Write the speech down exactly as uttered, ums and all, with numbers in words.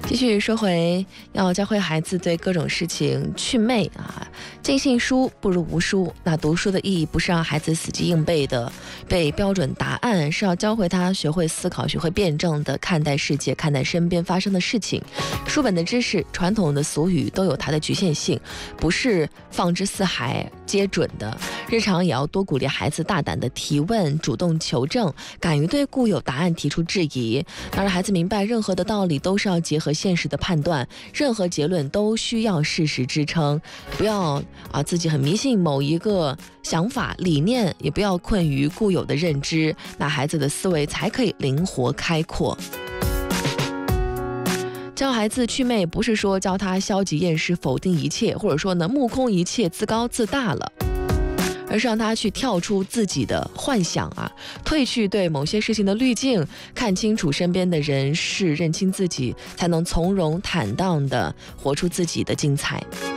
继续说回，要教会孩子对各种事情祛魅啊，尽信书不如无书。那读书的意义不是让孩子死记硬背的背标准答案，是要教会他学会思考，学会辩证的看待世界，看待身边发生的事情。书本的知识、传统的俗语都有它的局限性，不是放之四海皆准的。日常也要多鼓励孩子大胆的提问，主动求证，敢于对固有答案提出质疑，要让孩子明白任何的道理都是要结合现实的判断，任何结论都需要事实支撑，不要啊自己很迷信某一个想法理念，也不要困于固有的认知，那孩子的思维才可以灵活开阔。教孩子祛魅，不是说教他消极厌世、否定一切，或者说呢目空一切、自高自大了，而是让他去跳出自己的幻想啊，褪去对某些事情的滤镜，看清楚身边的人事，认清自己，才能从容坦荡地活出自己的精彩。